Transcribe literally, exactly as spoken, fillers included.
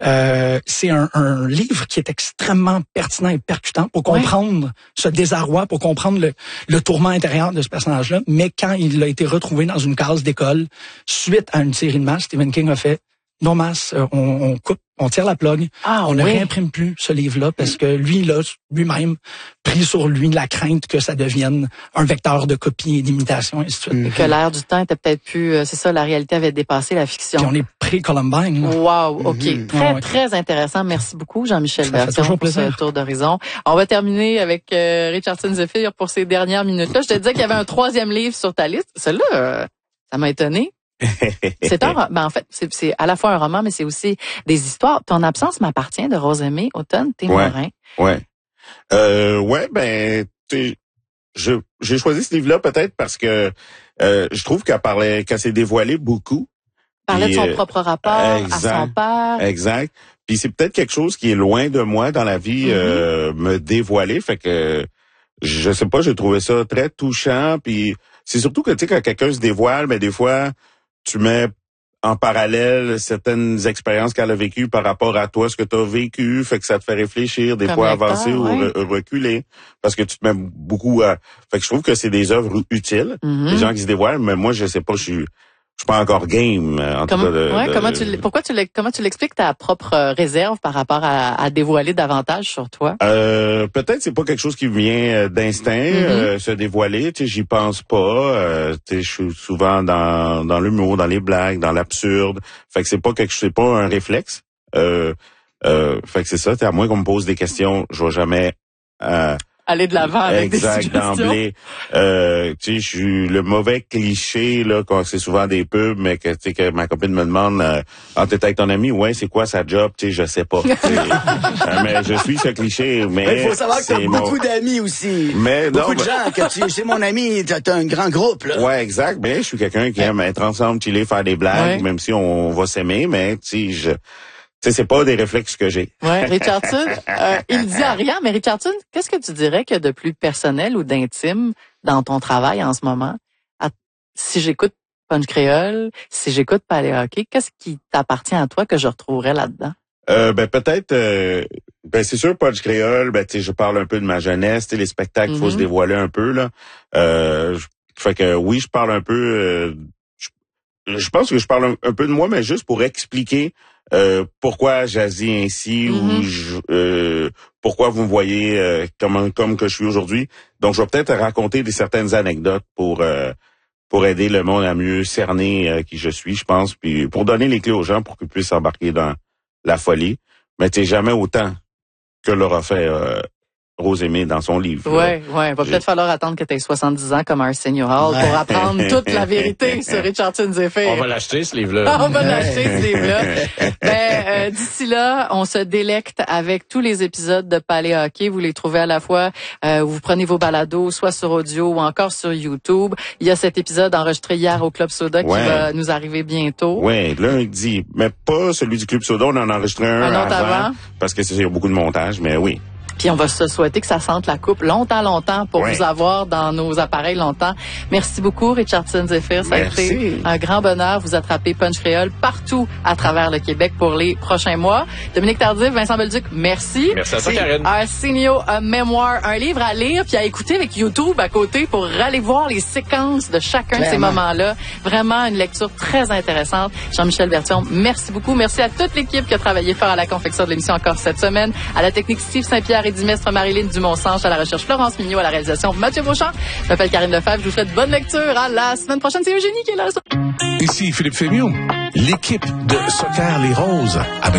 Euh, c'est un, un livre qui est extrêmement pertinent et percutant pour comprendre ouais. ce désarroi, pour comprendre le, le tourment intérieur de ce personnage-là. Mais quand il a été retrouvé dans une case d'école, suite à une série de masses, Stephen King a fait non masse, on, on coupe, on tire la plug, ah, on ne oui. réimprime plus ce livre-là parce que lui, il a lui-même pris sur lui la crainte que ça devienne un vecteur de copie et d'imitation, et ainsi de suite. Et que l'ère du temps était peut-être plus, c'est ça, la réalité avait dépassé la fiction. Puis on est pré-Columbine. Wow, ok, mm-hmm. très ouais. très intéressant. Merci beaucoup, Jean-Michel Bertion, pour ce tour d'horizon. On va terminer avec euh, Richardson Zephyr pour ces dernières minutes-là. Je te disais qu'il y avait un troisième livre sur ta liste. Celui-là, euh, ça m'a étonné. C'est un, ben en fait, c'est, c'est à la fois un roman, mais c'est aussi des histoires. Ton absence m'appartient de Rosemée Automne Témorin. Ouais, ouais, euh, ouais, ben, je, j'ai choisi ce livre-là peut-être parce que euh, je trouve qu'elle parlait, qu'elle s'est dévoilée beaucoup. Parlait de son euh, propre rapport exact, à son père. Exact. Puis c'est peut-être quelque chose qui est loin de moi dans la vie, mm-hmm. euh, me dévoiler, fait que je sais pas, j'ai trouvé ça très touchant. Puis c'est surtout que tu sais quand quelqu'un se dévoile, mais des fois tu mets en parallèle certaines expériences qu'elle a vécues par rapport à toi, ce que tu as vécu, fait que ça te fait réfléchir, des Comme fois lecteur, avancer ouais. ou re- reculer, parce que tu te mets beaucoup à... Fait que je trouve que c'est des œuvres utiles, mm-hmm. les gens qui se dévoilent, mais moi, je sais pas, je suis... Je suis pas encore game, en Comme, tout cas. De, ouais, de, comment tu, pourquoi tu, comment tu l'expliques ta propre réserve par rapport à, à dévoiler davantage sur toi? Euh, peut-être c'est pas quelque chose qui vient d'instinct, mm-hmm. euh, se dévoiler. Tu sais, j'y pense pas. Euh, tu sais, je suis souvent dans dans l'humour, dans les blagues, dans l'absurde. Fait que c'est pas quelque, c'est pas un réflexe. Euh, euh, fait que c'est ça. À moins qu'on me pose des questions, je vais jamais. Euh, aller de l'avant avec exact, des suggestions. d'emblée. Euh, tu sais, je suis le mauvais cliché là quand c'est souvent des pubs, mais que tu sais que ma copine me demande, euh, ah t'es avec ton ami, ouais, c'est quoi sa job, tu sais, je sais pas. euh, mais je suis ce cliché, mais il faut savoir que t'as mon... beaucoup d'amis aussi. Mais beaucoup non, de mais... gens que tu, c'est mon ami, t'as, t'as un grand groupe là. Ouais, exact. Mais je suis quelqu'un qui aime être ensemble, chiller, faire des blagues, ouais. même si on va s'aimer, mais tu sais, je Tu sais, c'est pas des réflexes que j'ai. Ouais, Richardson, euh, il dit à rien, mais Richardson, qu'est-ce que tu dirais qu'il y a de plus personnel ou d'intime dans ton travail en ce moment? À, si j'écoute Punch Créole, si j'écoute Palais Hockey, qu'est-ce qui t'appartient à toi que je retrouverais là-dedans? Euh, ben peut-être, euh, ben c'est sûr Punch Créole, ben tu sais, je parle un peu de ma jeunesse, tu sais, les spectacles, il mm-hmm. faut se dévoiler un peu là. Euh, fait que oui, je parle un peu. Euh, je, je pense que je parle un, un peu de moi, mais juste pour expliquer. Euh, pourquoi j'agis ainsi mm-hmm. ou je, euh, pourquoi vous me voyez euh, comme comme que je suis aujourd'hui. Donc je vais peut-être raconter des certaines anecdotes pour euh, pour aider le monde à mieux cerner euh, qui je suis, je pense, puis pour donner les clés aux gens pour qu'ils puissent s'embarquer dans la folie. Mais tu sais jamais autant que l'aura fait euh, Rosemée dans son livre. Ouais, là. ouais. Va peut-être falloir attendre que tu aies soixante-dix ans comme Arsenio Hall ouais. pour apprendre toute la vérité sur Richardson Zephyr. On va l'acheter, ce livre-là. On va l'acheter, ce livre-là. Ben, euh, d'ici là, on se délecte avec tous les épisodes de Palais Hockey. Vous les trouvez à la fois, euh, vous prenez vos balados, soit sur audio ou encore sur YouTube. Il y a cet épisode enregistré hier au Club Soda ouais. qui va nous arriver bientôt. Oui, lundi. Mais pas celui du Club Soda, on en a enregistré un, un autre avant, avant. Parce que c'est, il y a beaucoup de montage, mais oui. Puis on va se souhaiter que ça sente la coupe longtemps, longtemps pour ouais. vous avoir dans nos appareils longtemps. Merci beaucoup, Richardson Zephyr. Ça Merci. a été un grand bonheur. Vous attrapez Punch Créole partout à travers le Québec pour les prochains mois. Dominique Tardif, Vincent Bolduc, merci. Merci à toi, Karine. Arsenio, un mémoire, un livre à lire puis à écouter avec YouTube à côté pour aller voir les séquences de chacun Clairement. de ces moments-là. Vraiment une lecture très intéressante. Jean-Michel Bertion, merci beaucoup. Merci à toute l'équipe qui a travaillé fort à la confection de l'émission encore cette semaine. À la technique, Steve Saint-Pierre et Dimestre Marilyn Dumont-Sanche, à la recherche Florence Mignot, à la réalisation Mathieu Beauchamp. Je m'appelle Karine Lefebvre, je vous souhaite bonne lecture. À la semaine prochaine, c'est Eugénie qui est là. Ici Philippe Fémion, l'équipe de Soccer Les Roses. À